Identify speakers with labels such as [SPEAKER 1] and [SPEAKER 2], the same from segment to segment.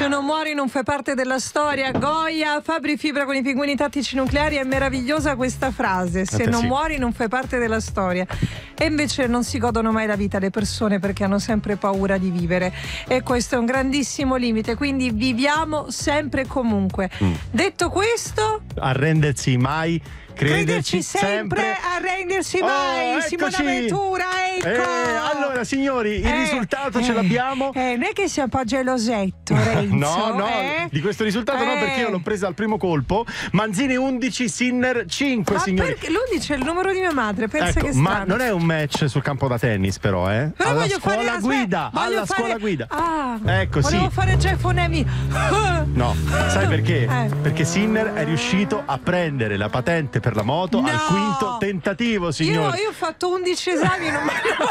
[SPEAKER 1] Se non muori non fai parte della storia. Goya, Fabri Fibra con i pinguini tattici nucleari. È meravigliosa questa frase. Se non muori non fai parte della storia. E invece non si godono mai la vita le persone perché hanno sempre paura di vivere. E questo è un grandissimo limite. Quindi viviamo sempre e comunque. Detto questo,
[SPEAKER 2] arrendersi mai.
[SPEAKER 1] Crederci sempre, arrendersi mai. Simona Ventura, ecco.
[SPEAKER 2] Allora signori, il risultato ce l'abbiamo.
[SPEAKER 1] Non è che sia un po' gelosetto, Renzo.
[SPEAKER 2] No, di questo risultato no, perché io l'ho presa al primo colpo. Manzini 11, Sinner 5, signori.
[SPEAKER 1] Perché l'11 è il numero di mia madre, pensa che strano.
[SPEAKER 2] Ma non è un match sul campo da tennis però,
[SPEAKER 1] Però
[SPEAKER 2] alla
[SPEAKER 1] voglio
[SPEAKER 2] scuola
[SPEAKER 1] fare
[SPEAKER 2] guida, alla scuola guida. Ecco,
[SPEAKER 1] volevo fare Gefonemi.
[SPEAKER 2] No, sai perché? Perché Sinner è riuscito a prendere la patente per la moto al quinto tentativo, signore.
[SPEAKER 1] Io ho fatto 11 esami, non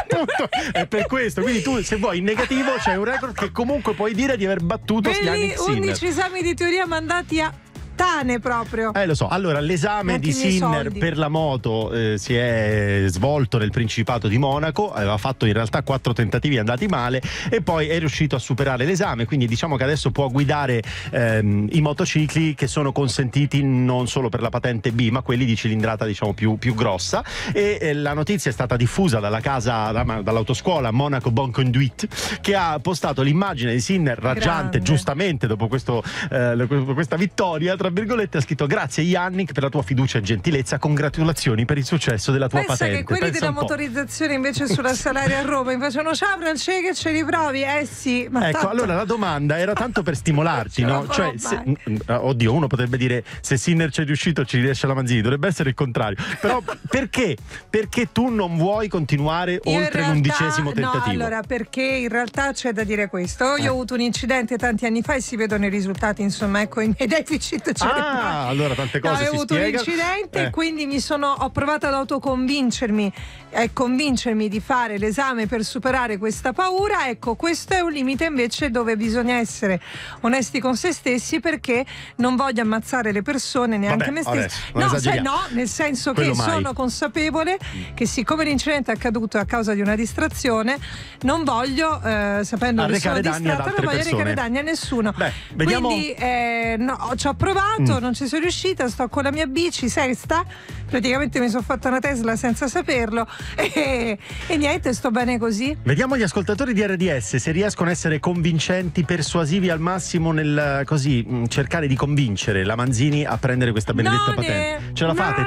[SPEAKER 2] è per questo, quindi tu se vuoi in negativo c'è un record che comunque puoi dire di aver battuto Yannick Sinner.
[SPEAKER 1] 11 esami di teoria mandati a proprio.
[SPEAKER 2] Lo so. Allora, l'esame di Sinner per la moto si è svolto nel Principato di Monaco, aveva fatto in realtà 4 tentativi andati male e poi è riuscito a superare l'esame, quindi diciamo che adesso può guidare i motocicli che sono consentiti non solo per la patente B, ma quelli di cilindrata diciamo più grossa, e la notizia è stata diffusa dall'autoscuola Monaco Bon Conduite, che ha postato l'immagine di Sinner raggiante, giustamente dopo questa vittoria, tra virgolette, ha scritto: grazie Yannick per la tua fiducia e gentilezza, congratulazioni per il successo della tua patente.
[SPEAKER 1] Che quelli della motorizzazione invece sulla Salaria a Roma mi facevano: ciao Francesca, che ce li provi? Sì, ma
[SPEAKER 2] ecco, allora la domanda era tanto per stimolarti, no? Cioè, oddio, uno potrebbe dire: se Sinner ci è riuscito ci riesce la Manzini, dovrebbe essere il contrario. Però perché? Perché tu non vuoi continuare oltre l'11° tentativo?
[SPEAKER 1] No, allora, perché in realtà c'è da dire questo. Io ho avuto un incidente tanti anni fa e si vedono i risultati, insomma, ecco, i miei deficit.
[SPEAKER 2] Allora tante cose si spiegano.
[SPEAKER 1] Ho avuto un incidente e quindi ho provato ad autoconvincermi e convincermi di fare l'esame per superare questa paura. Ecco, questo è un limite invece dove bisogna essere onesti con se stessi, perché non voglio ammazzare le persone, neanche me stessi. Nel senso che sono consapevole che siccome l'incidente è accaduto a causa di una distrazione, non voglio, sapendo che sono distratta, non voglio recare danni a nessuno. Quindi ci ho provato, non ci sono riuscita, sto con la mia bici sesta, praticamente mi sono fatta una Tesla senza saperlo e niente, sto bene così.
[SPEAKER 2] Vediamo gli ascoltatori di RDS se riescono a essere convincenti, persuasivi al massimo nel cercare di convincere la Manzini a prendere questa benedetta patente. Ce la fate?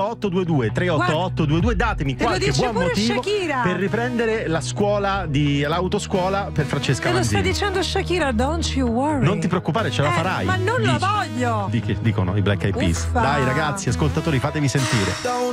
[SPEAKER 2] 38822 datemi qualche buon motivo per riprendere l'autoscuola per Francesca Manzini.
[SPEAKER 1] Te lo sta dicendo Shakira, don't you worry.
[SPEAKER 2] Non ti preoccupare, ce la farai.
[SPEAKER 1] Ma non la voglio.
[SPEAKER 2] Dicono i Black Eyed Peas. Dai ragazzi, ascoltatori, fatevi sentire.